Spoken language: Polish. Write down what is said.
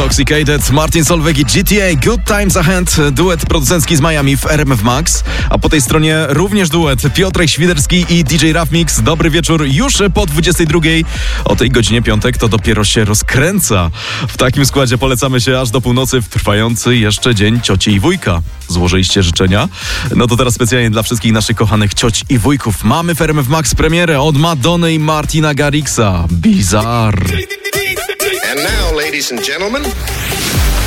Intoxicated, Martin Solveig i GTA, Good Times Ahead, duet producencki z Miami w RMF Max, a po tej stronie również duet Piotrek Świderski i DJ Raf Mix. Dobry wieczór już po 22. O tej godzinie piątek to dopiero się rozkręca. W takim składzie polecamy się aż do północy w trwający jeszcze dzień cioci i wujka. Złożyliście życzenia? No to teraz specjalnie dla wszystkich naszych kochanych cioć i wujków mamy w RMF Max premierę od Madony i Martina Garrixa. Bizarre. And now, ladies and gentlemen...